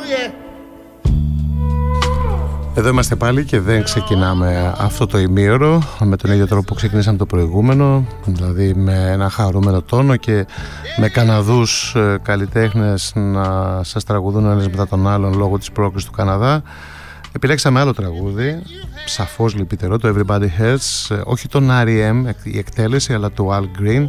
Εδώ είμαστε πάλι και δεν ξεκινάμε αυτό το ημίωρο με τον ίδιο τρόπο που ξεκινήσαμε το προηγούμενο, δηλαδή με ένα χαρούμενο τόνο και με Καναδούς καλλιτέχνες να σας τραγουδούν ένας μετά τον άλλον λόγω της πρόκρισης του Καναδά. Επιλέξαμε άλλο τραγούδι, σαφώς λυπητερό, το Everybody Hurts, όχι τον R.E.M. η εκτέλεση, αλλά το Al Green,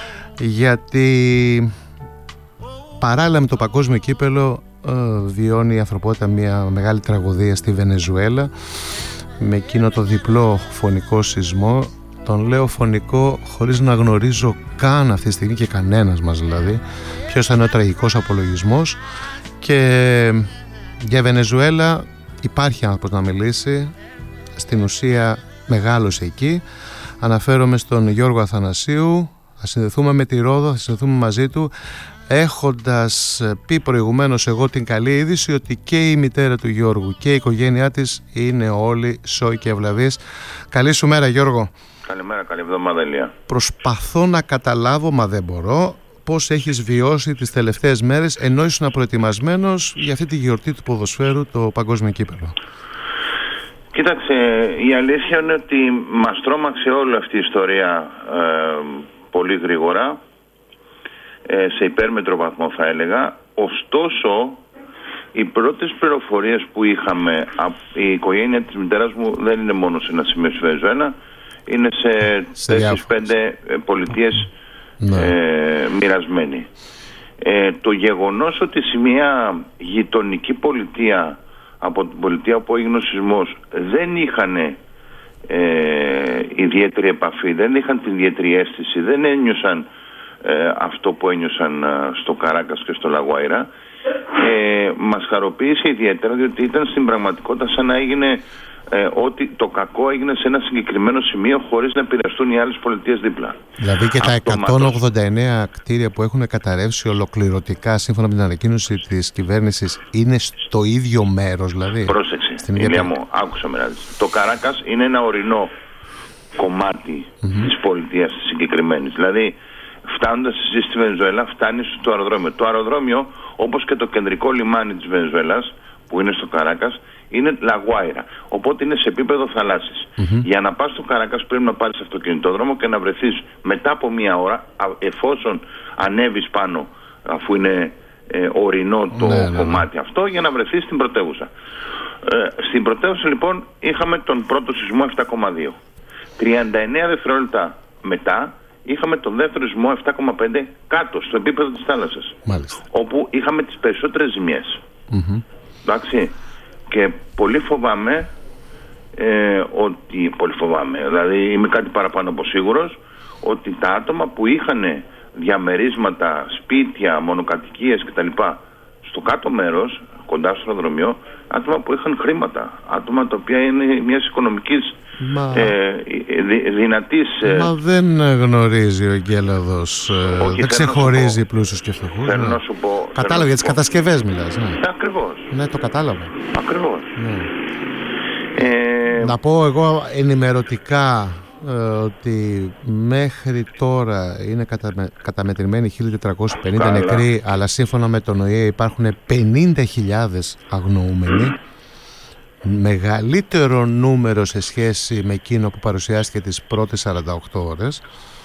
γιατί παράλληλα με το παγκόσμιο κύπελο βιώνει η ανθρωπότητα μια μεγάλη τραγωδία στη Βενεζουέλα με εκείνο το διπλό φωνικό σεισμό. Τον λέω φωνικό χωρίς να γνωρίζω καν αυτή τη στιγμή, και κανένας μας δηλαδή, ποιος θα είναι ο τραγικός απολογισμός. Και για Βενεζουέλα υπάρχει άνθρωπος να μιλήσει, στην ουσία μεγάλωσε εκεί. Αναφέρομαι στον Γιώργο Αθανασίου. Θα συνδεθούμε με τη Ρόδο, θα συνδεθούμε μαζί του, έχοντας πει προηγουμένως εγώ την καλή είδηση ότι και η μητέρα του Γιώργου και η οικογένειά της είναι όλοι σόοι και ευλαβείς. Καλή σου μέρα, Γιώργο. Καλημέρα, καλή εβδομάδα, Ηλία. Προσπαθώ να καταλάβω, μα δεν μπορώ, πώς έχεις βιώσει τις τελευταίες μέρες ενώ ήσουν προετοιμασμένος για αυτή τη γιορτή του ποδοσφαίρου, το παγκόσμιο κύπελλο. Κοίταξε, η αλήθεια είναι ότι μας τρόμαξε όλη αυτή η ιστορία πολύ γρήγορα, σε υπέρμετρο βαθμό θα έλεγα. Ωστόσο, οι πρώτες πληροφορίες που είχαμε, η οικογένεια της μητέρας μου δεν είναι μόνο σε ένα σημείο στη Βενεζουέλα, είναι σε 4-5 πολιτείες μοιρασμένοι. Το γεγονός ότι σε μια γειτονική πολιτεία από την πολιτεία που έγινε ο σεισμός δεν είχαν ιδιαίτερη επαφή, δεν είχαν την ιδιαίτερη αίσθηση, δεν ένιωσαν αυτό που ένιωσαν στο Καράκας και στο Λαγουάιρα, μας χαροποίησε ιδιαίτερα, διότι ήταν στην πραγματικότητα σαν να έγινε ότι το κακό έγινε σε ένα συγκεκριμένο σημείο χωρίς να επηρεαστούν οι άλλες πολιτείες δίπλα. Δηλαδή και τα 189 κτίρια που έχουν καταρρεύσει ολοκληρωτικά σύμφωνα με την ανακοίνωση της κυβέρνησης είναι στο ίδιο μέρος, δηλαδή. Πρόσεξε, Ηλία μου, άκουσα με να δεις. Το Καράκας είναι ένα ορεινό κομμάτι της πολιτείας της συγκεκριμένης. Δηλαδή, φτάνοντας εσύ στη Βενεζουέλα, φτάνεις στο αεροδρόμιο. Το αεροδρόμιο, όπως και το κεντρικό λιμάνι της Βενεζουέλας, που είναι στο Καράκας, είναι Λαγουάιρα. Οπότε είναι σε επίπεδο θαλάσσης. Για να πας στο Καράκας πρέπει να πάρεις αυτοκινητόδρομο και να βρεθείς μετά από μία ώρα, εφόσον ανέβεις πάνω, αφού είναι ορεινό το κομμάτι αυτό, για να βρεθείς στην πρωτεύουσα. Στην πρωτεύουσα λοιπόν είχαμε τον πρώτο σεισμό 7,2. 39 δευτερόλεπτα μετά είχαμε τον δεύτερο σεισμό 7,5 κάτω στο επίπεδο της θάλασσας. Μάλιστα. Όπου είχαμε τις περισσότερες ζημιές. Εντάξει. Και πολύ φοβάμαι δηλαδή είμαι κάτι παραπάνω από σίγουρος, ότι τα άτομα που είχαν διαμερίσματα, σπίτια, μονοκατοικίες κτλ. Στο κάτω μέρος, κοντά στο αεροδρομίο, άτομα που είχαν χρήματα, άτομα τα οποία είναι μιας οικονομικής δυνατής. Μα δεν γνωρίζει ο εγκέλαδος, δεν ξεχωρίζει πλούσιους και φτωχούς. Θέλω να σου πω. Κατάλαβα, για τις κατασκευές μιλάς. Ακριβώς. Ναι, το κατάλαβα. Ακριβώς. Να πω εγώ ενημερωτικά ότι μέχρι τώρα είναι καταμετρημένοι 1.450 νεκροί, αλλά σύμφωνα με τον ΟΗΕ υπάρχουν 50.000 αγνοούμενοι. Μεγαλύτερο νούμερο σε σχέση με εκείνο που παρουσιάστηκε τις πρώτες 48 ώρες.